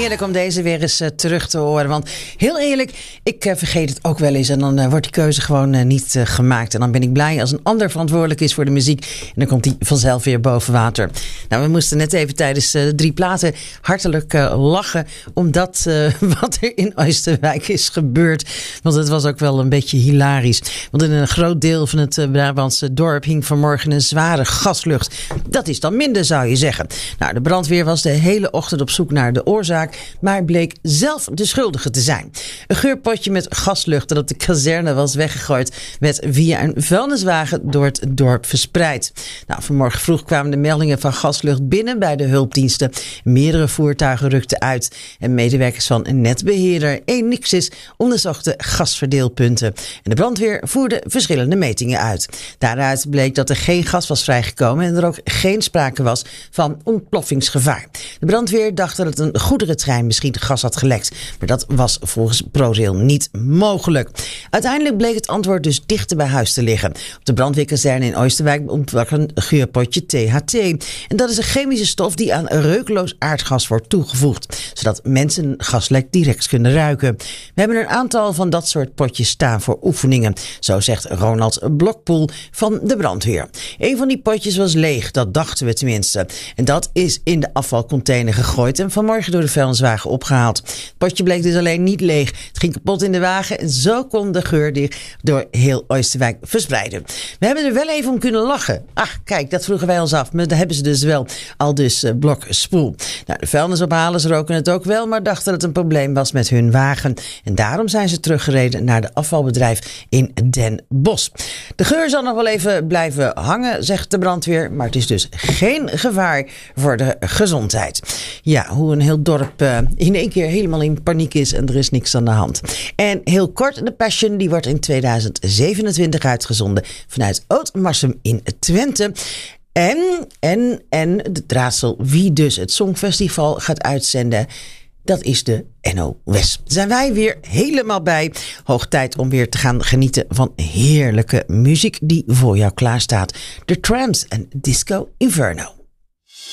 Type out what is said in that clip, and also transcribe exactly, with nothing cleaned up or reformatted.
heerlijk om deze weer eens uh, terug te horen. Want heel eerlijk, ik uh, vergeet het ook wel eens. En dan uh, wordt die keuze gewoon uh, niet uh, gemaakt. En dan ben ik blij als een ander verantwoordelijk is voor de muziek. En dan komt die vanzelf weer boven water. Nou, we moesten net even tijdens uh, de drie platen hartelijk uh, lachen. Omdat uh, wat er in Oosterwijk is gebeurd. Want het was ook wel een beetje hilarisch. Want in een groot deel van het uh, Brabantse dorp hing vanmorgen een zware gaslucht. Dat is dan minder, zou je zeggen. Nou, de brandweer was de hele ochtend op zoek naar de oorzaak, maar bleek zelf de schuldige te zijn. Een geurpotje met gaslucht dat op de kazerne was weggegooid, werd via een vuilniswagen door het dorp verspreid. Nou, vanmorgen vroeg kwamen de meldingen van gaslucht binnen bij de hulpdiensten. Meerdere voertuigen rukten uit en medewerkers van een netbeheerder Enixis onderzochten gasverdeelpunten. En de brandweer voerde verschillende metingen uit. Daaruit bleek dat er geen gas was vrijgekomen en er ook geen sprake was van ontploffingsgevaar. De brandweer dacht dat het een goederentrein misschien gas had gelekt. Maar dat was volgens ProRail niet mogelijk. Uiteindelijk bleek het antwoord dus dichter bij huis te liggen. Op de brandweerkazerne in Oosterwijk ontbrak een geurpotje T H T. En dat is een chemische stof die aan reukloos aardgas wordt toegevoegd. Zodat mensen een gaslek direct kunnen ruiken. We hebben een aantal van dat soort potjes staan voor oefeningen. Zo zegt Ronald Blokpoel van de brandweer. Een van die potjes was leeg, dat dachten we tenminste. En dat is in de afvalcontainer gegooid en vanmorgen door de vuilniswagen opgehaald. Het potje bleek dus alleen niet leeg. Het ging kapot in de wagen en zo kon de geur zich door heel Oosterwijk verspreiden. We hebben er wel even om kunnen lachen. Ach, kijk, dat vroegen wij ons af. Maar dat hebben ze dus wel. Al dus uh, Blokspoel. Nou, de vuilnisophalers roken het ook wel, maar dachten dat het een probleem was met hun wagen. En daarom zijn ze teruggereden naar de afvalbedrijf in Den Bosch. De geur zal nog wel even blijven hangen, zegt de brandweer. Maar het is dus geen gevaar voor de gezondheid. Ja, hoe een heel dorp uh, in één keer helemaal in paniek is en er is niks aan de hand. En heel kort, de Passion die wordt in tweeduizend zevenentwintig uitgezonden vanuit Oud-Marsum in Twente. En, en, en het raadsel wie dus het Songfestival gaat uitzenden, dat is de N O S. Zijn wij weer helemaal bij. Hoog tijd om weer te gaan genieten van heerlijke muziek die voor jou klaar staat. The Tramps en Disco Inferno.